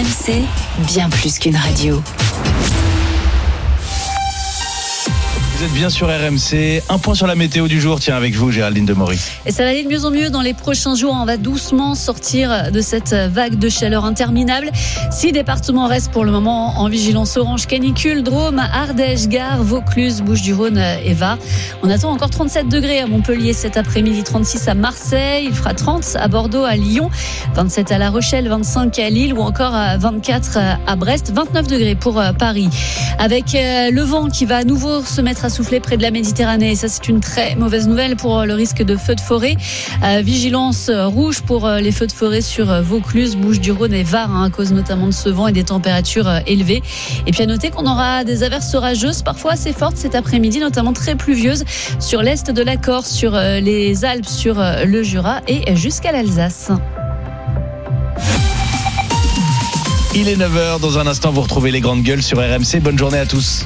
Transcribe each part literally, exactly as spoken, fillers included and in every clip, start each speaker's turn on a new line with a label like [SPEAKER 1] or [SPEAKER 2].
[SPEAKER 1] M C, bien plus qu'une radio.
[SPEAKER 2] Vous êtes bien sur R M C. Un point sur la météo du jour. Tiens, avec vous, Géraldine Demory.
[SPEAKER 3] Et ça va aller de mieux en mieux dans les prochains jours. On va doucement sortir de cette vague de chaleur interminable. Six départements restent pour le moment en vigilance orange canicule. Drôme, Ardèche, Gare, Vaucluse, Bouches-du-Rhône et Var. On attend encore trente-sept degrés à Montpellier cet après-midi, trente-six à Marseille. Il fera trente à Bordeaux, à Lyon, vingt-sept à La Rochelle, vingt-cinq à Lille ou encore vingt-quatre à Brest. vingt-neuf degrés pour Paris. Avec le vent qui va à nouveau se mettre à souffler près de la Méditerranée. Et ça, c'est une très mauvaise nouvelle pour le risque de feux de forêt. Euh, vigilance rouge pour les feux de forêt sur Vaucluse, Bouches-du-Rhône et Var, hein, à cause notamment de ce vent et des températures élevées. Et puis à noter qu'on aura des averses orageuses, parfois assez fortes cet après-midi, notamment très pluvieuses sur l'est de la Corse, sur les Alpes, sur le Jura et jusqu'à l'Alsace.
[SPEAKER 2] Il est neuf heures. Dans un instant, vous retrouvez les grandes gueules sur R M C. Bonne journée à tous.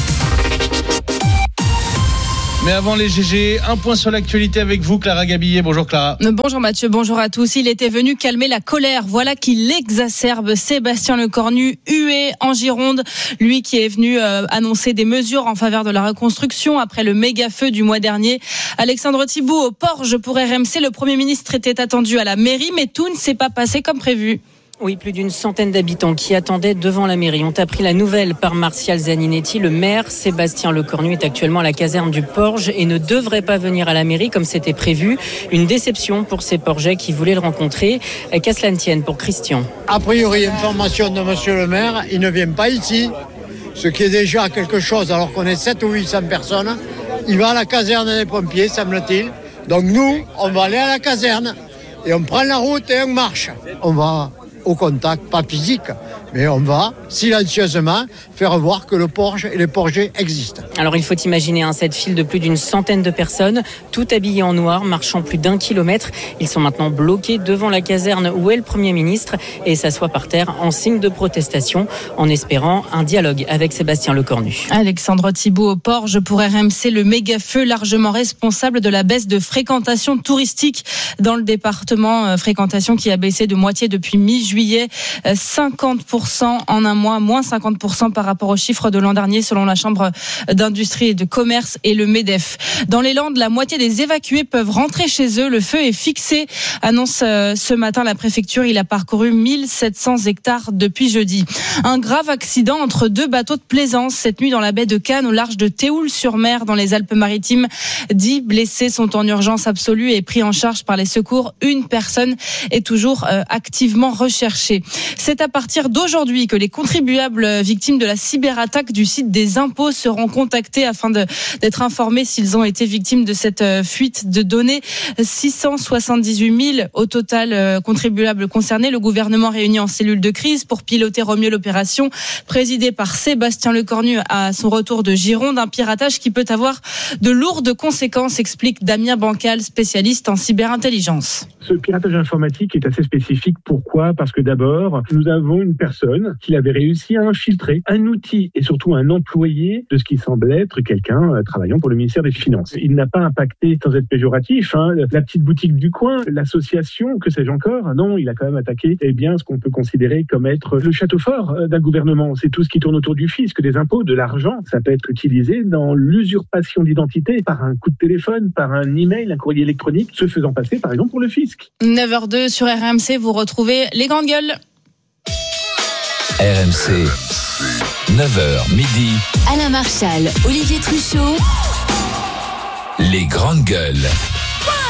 [SPEAKER 2] Mais avant les G G, un point sur l'actualité avec vous, Clara Gabillet. Bonjour Clara.
[SPEAKER 4] Bonjour Mathieu, bonjour à tous. Il était venu calmer la colère. Voilà qui l'exacerbe. Sébastien Lecornu, hué en Gironde. Lui qui est venu euh, annoncer des mesures en faveur de la reconstruction après le méga feu du mois dernier. Alexandre Thibault au Porge pour R M C. Le Premier ministre était attendu à la mairie, mais tout ne s'est pas passé comme prévu.
[SPEAKER 5] Oui, plus d'une centaine d'habitants qui attendaient devant la mairie ont appris la nouvelle par Martial Zaninetti. Le maire, Sébastien Lecornu, est actuellement à la caserne du Porge et ne devrait pas venir à la mairie comme c'était prévu. Une déception pour ces Porgeais qui voulaient le rencontrer. Qu'à cela ne tienne pour Christian.
[SPEAKER 6] A priori, information de monsieur le maire, il ne vient pas ici, ce qui est déjà quelque chose alors qu'on est sept ou huit cents personnes. Il va à la caserne des pompiers, semble-t-il. Donc nous, on va aller à la caserne et on prend la route et on marche. On va au contact, pas physique, mais on va silencieusement faire voir que le Porge et les Porgers existent.
[SPEAKER 5] Alors il faut imaginer hein, cette file de plus d'une centaine de personnes, toutes habillées en noir, marchant plus d'un kilomètre. Ils sont maintenant bloqués devant la caserne où est le Premier ministre et s'assoient par terre en signe de protestation, en espérant un dialogue avec Sébastien Lecornu.
[SPEAKER 4] Alexandre Thibault au Porge pour R M C, le méga feu largement responsable de la baisse de fréquentation touristique dans le département, fréquentation qui a baissé de moitié depuis mi-juillet. cinquante pour cent en un mois, moins cinquante pour cent par rapport aux chiffres de l'an dernier selon la Chambre d'industrie et de commerce et le MEDEF. Dans les Landes, la moitié des évacués peuvent rentrer chez eux. Le feu est fixé, annonce ce matin la préfecture. Il a parcouru mille sept cents hectares depuis jeudi. Un grave accident entre deux bateaux de plaisance cette nuit dans la baie de Cannes au large de Théoul-sur-Mer dans les Alpes-Maritimes. Dix blessés sont en urgence absolue et pris en charge par les secours. Une personne est toujours activement recherchée. C'est à partir d'aujourd'hui que les contribuables victimes de la cyberattaque du site des impôts seront contactés afin de, d'être informés s'ils ont été victimes de cette fuite de données. six cent soixante-dix-huit mille au total contribuables concernés. Le gouvernement réuni en cellule de crise pour piloter au mieux l'opération, présidée par Sébastien Lecornu à son retour de Gironde. Un piratage qui peut avoir de lourdes conséquences, explique Damien Bancal, spécialiste en cyberintelligence.
[SPEAKER 7] Ce piratage informatique est assez spécifique. Pourquoi ? Parce que d'abord, nous avons une personne qui avait réussi à infiltrer un outil et surtout un employé de ce qui semble être quelqu'un travaillant pour le ministère des Finances. Il n'a pas impacté, sans être péjoratif, hein, la petite boutique du coin, l'association, que sais-je encore. Non, il a quand même attaqué eh bien, ce qu'on peut considérer comme être le château fort d'un gouvernement. C'est tout ce qui tourne autour du fisc, des impôts, de l'argent. Ça peut être utilisé dans l'usurpation d'identité par un coup de téléphone, par un email, un courrier électronique, se faisant passer par exemple pour le fisc.
[SPEAKER 4] neuf heures deux sur R M C, vous retrouvez les grandes gueules.
[SPEAKER 8] R M C, neuf heures midi.
[SPEAKER 1] Alain Marchal, Olivier Truchot.
[SPEAKER 8] Les grandes gueules.